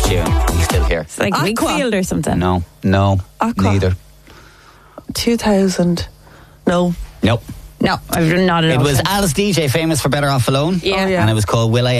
tune. He's still here. It's like Aqua. Wakefield or something. No, Aqua. neither. 2000. No. Nope. No, I've not. It was Alice DJ, famous for Better Off Alone. Yeah. Oh, yeah. And it was called Will I